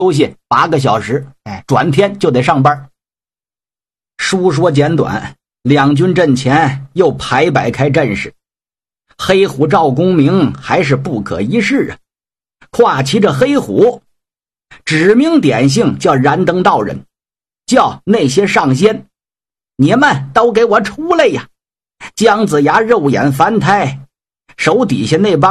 休息8个小时，转天就得上班。书说简短，两军阵前又排摆开阵势，黑虎赵公明还是不可一世啊！跨骑着黑虎，指名点姓叫燃灯道人，叫那些上仙，你们都给我出来呀！姜子牙肉眼凡胎，手底下那帮